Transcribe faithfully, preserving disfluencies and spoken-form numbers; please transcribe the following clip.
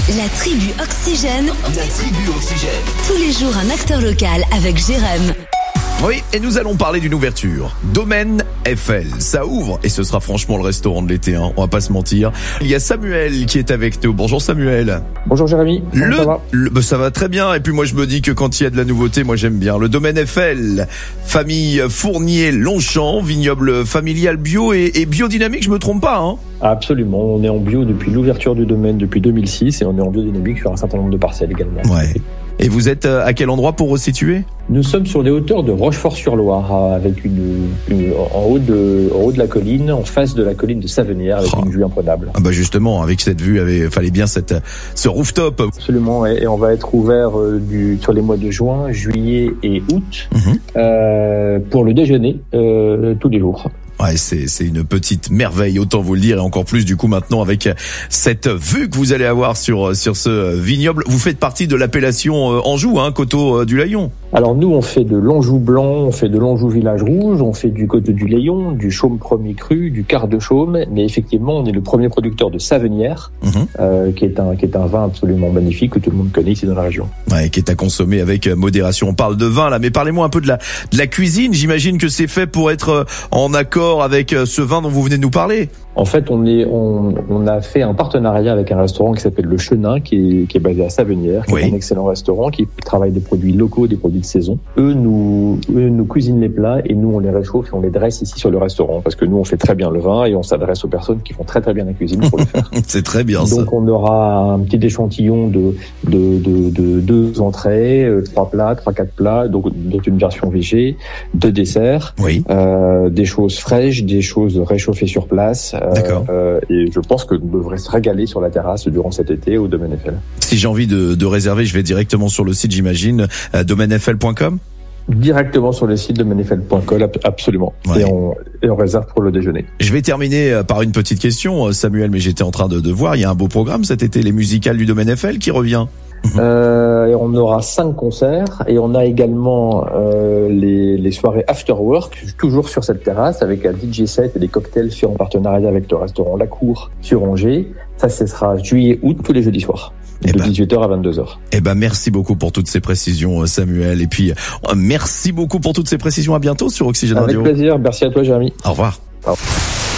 La tribu Oxygène. La tribu Oxygène. Tous les jours, un acteur local avec Jérém. Oui, et nous allons parler d'une ouverture. Domaine F L, ça ouvre et ce sera franchement le restaurant de l'été, hein, on va pas se mentir. Il y a Samuel qui est avec nous. Bonjour Samuel. Bonjour Jérémy. Comment le, ça va le, bah ça va très bien et puis moi je me dis que quand il y a de la nouveauté, moi j'aime bien. Le Domaine F L, famille Fournier Longchamp, vignoble familial bio et, et biodynamique, je me trompe pas, hein? Absolument, on est en bio depuis l'ouverture du domaine depuis deux mille six et on est en biodynamique sur un certain nombre de parcelles également. Ouais. Et vous êtes à quel endroit pour resituer ? Nous sommes sur les hauteurs de Rochefort-sur-Loire, avec une, une en haut de en haut de la colline, en face de la colline de Savenière, avec oh. une vue imprenable. Ah bah justement, avec cette vue, il fallait bien cette ce rooftop. Absolument, et on va être ouvert euh, du, sur les mois de juin, juillet et août mm-hmm. euh, pour le déjeuner euh, tous les jours. Ouais, c'est c'est une petite merveille, autant vous le dire, et encore plus du coup maintenant avec cette vue que vous allez avoir sur sur ce vignoble. Vous faites partie de l'appellation Anjou, hein, Coteaux du Layon. Alors nous, on fait de l'Anjou blanc, on fait de l'Anjou village rouge, on fait du Coteaux du Layon, du Chaume premier cru, du quart de Chaume, mais effectivement, on est le premier producteur de Savenière, mmh. euh, qui est un qui est un vin absolument magnifique que tout le monde connaît ici dans la région. Ouais, qui est à consommer avec modération. On parle de vin là, mais parlez-moi un peu de la de la cuisine. J'imagine que c'est fait pour être en accord avec ce vin dont vous venez de nous parler. En fait, on est, on, on a fait un partenariat avec un restaurant qui s'appelle Le Chenin, qui est, qui est basé à Savenière, qui oui. est un excellent restaurant, qui travaille des produits locaux, des produits de saison. Eux nous, eux nous cuisinent les plats et nous on les réchauffe et on les dresse ici sur le restaurant, parce que nous on fait très bien le vin et on s'adresse aux personnes qui font très très bien la cuisine pour le faire. C'est très bien. Ça. Donc on aura un petit échantillon de de de, de deux entrées, euh, trois plats, trois quatre plats, donc dont une version végé, deux desserts, oui. euh, des choses fraîches, des choses réchauffées sur place. D'accord. Euh, et je pense que nous devrions se régaler sur la terrasse durant cet été au Domaine F L. Si j'ai envie de, de réserver, je vais directement sur le site, j'imagine, euh, domaine f l point com. Directement sur le site domaine f l point com, absolument. Ouais. Et, on, et on réserve pour le déjeuner. Je vais terminer par une petite question, Samuel, mais j'étais en train de, de voir, il y a un beau programme cet été, les musicales du Domaine F L qui revient. Euh, et on aura cinq concerts et on a également euh, les, les soirées after work, toujours sur cette terrasse avec un D J set et des cocktails faits en partenariat avec le restaurant La Cour sur Angers. Ça, ce sera juillet-août tous les jeudis soirs. De ben, dix-huit heures à vingt-deux heures. Eh ben, merci beaucoup pour toutes ces précisions, Samuel. Et puis, merci beaucoup pour toutes ces précisions. À bientôt sur Oxygène Radio. Avec plaisir. Merci à toi, Jérémy. Au revoir. Au revoir.